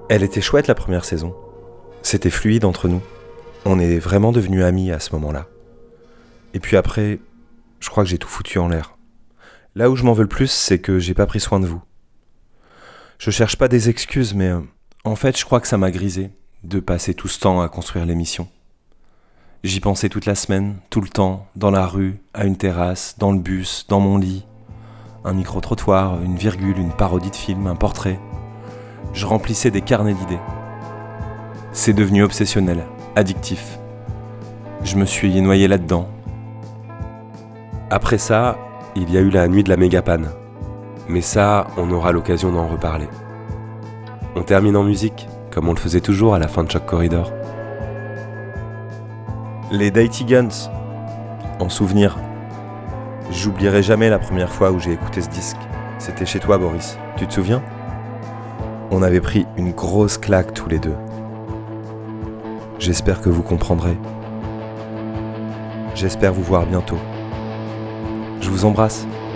Elle était chouette la première saison. C'était fluide entre nous. On est vraiment devenus amis à ce moment-là. Et puis après, je crois que j'ai tout foutu en l'air. Là où je m'en veux le plus, c'est que j'ai pas pris soin de vous. Je cherche pas des excuses, mais en fait, je crois que ça m'a grisé de passer tout ce temps à construire l'émission. J'y pensais toute la semaine, tout le temps, dans la rue, à une terrasse, dans le bus, dans mon lit. Un micro-trottoir, une virgule, une parodie de film, un portrait. Je remplissais des carnets d'idées. C'est devenu obsessionnel, addictif. Je me suis noyé là-dedans. Après ça, il y a eu la nuit de la méga-panne. Mais ça, on aura l'occasion d'en reparler. On termine en musique, comme on le faisait toujours à la fin de Choc Corridor. Les Dainty Guns, en souvenir. J'oublierai jamais la première fois où j'ai écouté ce disque. C'était chez toi, Boris. Tu te souviens ? On avait pris une grosse claque tous les deux. J'espère que vous comprendrez. J'espère vous voir bientôt. Je vous embrasse.